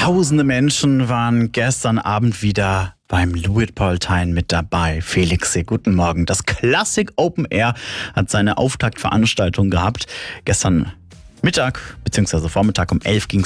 Tausende Menschen waren gestern Abend wieder beim Luitpoldhain mit dabei. Felix, sehr guten Morgen. Das Classic Open Air hat seine Auftaktveranstaltung gehabt. Gestern Mittag bzw. Vormittag um 11 ging